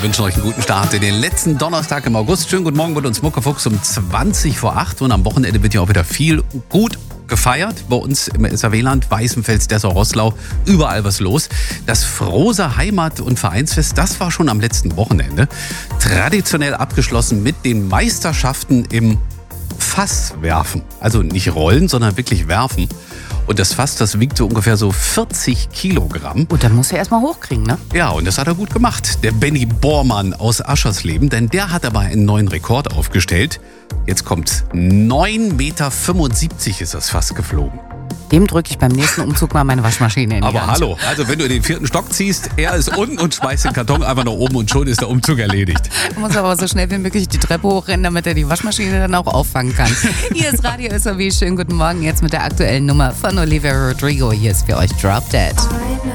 wünschen euch einen guten Start in den letzten Donnerstag im August. Schönen guten Morgen mit uns Muckefuchs um 20 vor 8. Und am Wochenende wird ja auch wieder viel gut gefeiert. Bei uns im SAW-Land, Weißenfels, Dessau, Roßlau, überall was los. Das Frohser Heimat- und Vereinsfest, das war schon am letzten Wochenende. Traditionell abgeschlossen mit den Meisterschaften im Fasswerfen. Also nicht rollen, sondern wirklich werfen. Und das Fass, das wiegt so ungefähr so 40 Kilogramm. Und dann muss er erstmal hochkriegen, ne? Ja, und das hat er gut gemacht. Der Benny Bormann aus Aschersleben, denn der hat aber einen neuen Rekord aufgestellt. Jetzt kommt's. 9,75 Meter ist das Fass geflogen. Dem drücke ich beim nächsten Umzug mal meine Waschmaschine in die Aber Hand. hallo, also wenn du in den 4. Stock ziehst, er ist unten und schmeißt den Karton einfach nach oben und schon ist der Umzug erledigt. Du musst aber so schnell wie möglich die Treppe hochrennen, damit er die Waschmaschine dann auch auffangen kann. Hier ist Radio SAW. Schönen guten Morgen jetzt mit der aktuellen Nummer von Olivia Rodrigo. Hier ist für euch Drop Dead.